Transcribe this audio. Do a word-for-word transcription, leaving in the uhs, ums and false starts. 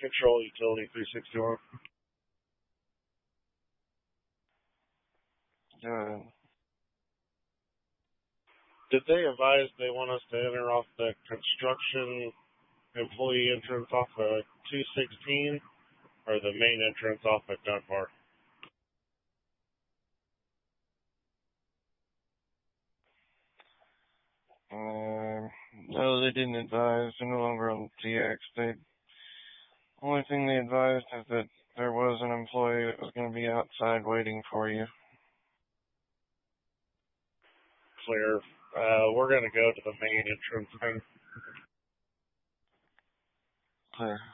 Control Utility three sixty-one. Good. Did they advise they want us to enter off the construction employee entrance off of two sixteen or the main entrance off of Dunbar? Um, no, they didn't advise. They're no longer on T X. They, only thing they advised is that there was an employee that was going to be outside waiting for you. Clear. Uh, we're going to go to the main entrance then. Clear.